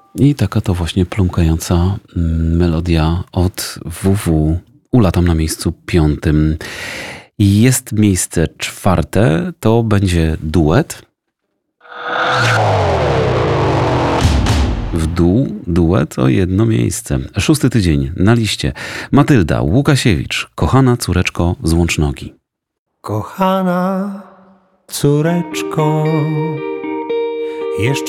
I taka to właśnie plumkająca melodia od WW. Ula tam na miejscu 5. Jest miejsce 4, to będzie duet. W dół duet o 1 miejsce. 6. tydzień na liście. Matylda Łukasiewicz, kochana córeczko z Łącznogi. Kochana córeczko, jeszcze